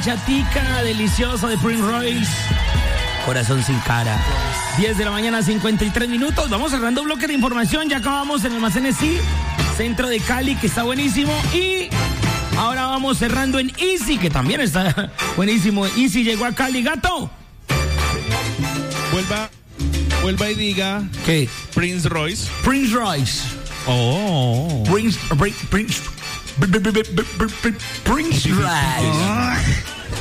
bachatica deliciosa de Prince Royce. Corazón sin cara. 10 de la mañana, 53 minutos. Vamos cerrando un bloque de información. Ya acabamos en Almacenes Sí, centro de Cali, que está buenísimo. Y ahora vamos cerrando en Easy, que también está buenísimo. Easy llegó a Cali, gato. Vuelva y diga. ¿Qué? Prince Royce. Prince Royce. Oh. Prince Royce.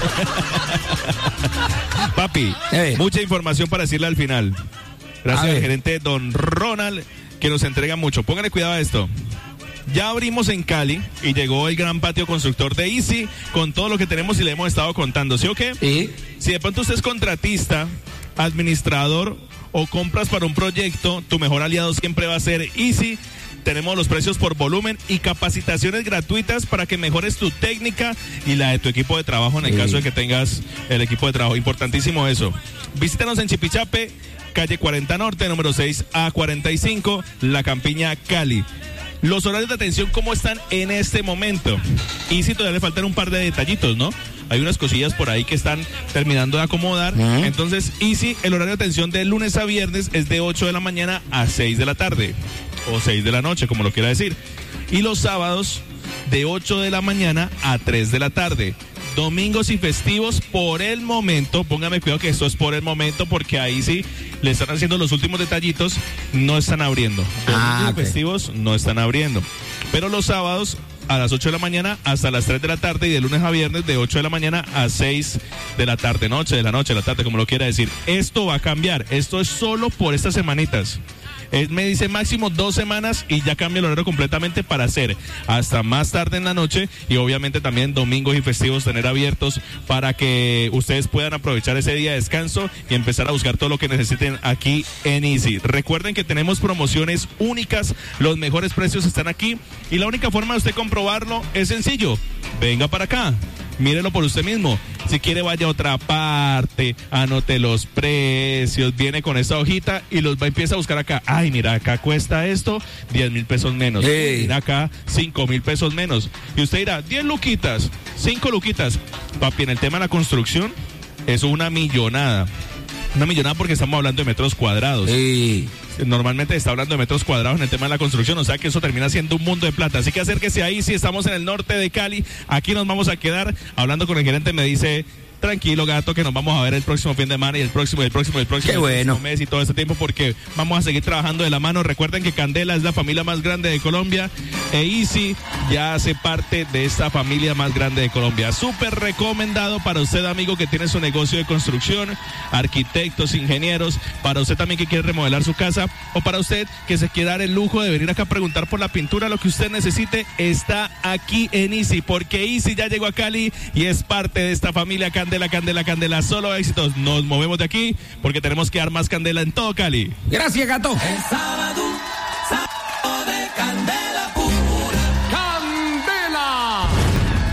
Papi, mucha información para decirle al final. Gracias al gerente Don Ronald, que nos entrega mucho. Póngale cuidado a esto. Ya abrimos en Cali y llegó el gran patio constructor de Easy con todo lo que tenemos y le hemos estado contando, ¿sí o qué? ¿Sí? Si de pronto usted es contratista, administrador o compras para un proyecto, tu mejor aliado siempre va a ser Easy. Tenemos los precios por volumen y capacitaciones gratuitas para que mejores tu técnica y la de tu equipo de trabajo en el caso de que tengas el equipo de trabajo. Importantísimo eso. Visítanos en Chipichape, calle 40 Norte, número 6A45, La Campiña, Cali. Los horarios de atención, ¿cómo están en este momento? Y si todavía le faltan un par de detallitos, ¿no? Hay unas cosillas por ahí que están terminando de acomodar. Entonces, Easy, el horario de atención de lunes a viernes es de 8 de la mañana a 6 de la tarde. O 6 de la noche, como lo quiera decir. Y los sábados, de 8 de la mañana a 3 de la tarde. Domingos y festivos, por el momento, póngame cuidado que esto es por el momento, porque ahí sí le están haciendo los últimos detallitos, no están abriendo. Domingos y festivos no están abriendo. Pero los sábados a las 8 de la mañana hasta las 3 de la tarde y de lunes a viernes de 8 de la mañana a 6 de la tarde, noche, de la tarde, como lo quiera decir. Esto va a cambiar, esto es solo por estas semanitas. Él me dice máximo 2 semanas y ya cambia el horario completamente para hacer hasta más tarde en la noche y obviamente también domingos y festivos tener abiertos para que ustedes puedan aprovechar ese día de descanso y empezar a buscar todo lo que necesiten aquí en Easy. Recuerden que tenemos promociones únicas, los mejores precios están aquí y la única forma de usted comprobarlo es sencillo. Venga para acá. Mírelo por usted mismo. Si quiere, vaya a otra parte, anote los precios, viene con esta hojita y los va, empieza a buscar acá. Ay, mira, acá cuesta esto 10,000 pesos menos. Mira acá 5,000 pesos menos. Y usted dirá, 10 luquitas, 5 luquitas. Papi, en el tema de la construcción, eso es una millonada. Una millonada porque estamos hablando de metros cuadrados. Normalmente está hablando de metros cuadrados en el tema de la construcción, o sea que eso termina siendo un mundo de plata. Así que acérquese ahí, si estamos en el norte de Cali, aquí nos vamos a quedar. Hablando con el gerente me dice, tranquilo gato, que nos vamos a ver el próximo fin de semana y el próximo Qué bueno. mes y todo este tiempo porque vamos a seguir trabajando de la mano. Recuerden que Candela es la familia más grande de Colombia e Easy ya hace parte de esta familia más grande de Colombia. Súper recomendado para usted, amigo, que tiene su negocio de construcción, arquitectos, ingenieros, para usted también que quiere remodelar su casa o para usted que se quiere dar el lujo de venir acá a preguntar por la pintura, lo que usted necesite está aquí en Easy, porque Easy ya llegó a Cali y es parte de esta familia Candela. Candela, solo éxitos. Nos movemos de aquí porque tenemos que dar más candela en todo Cali. Gracias, gato. El sábado.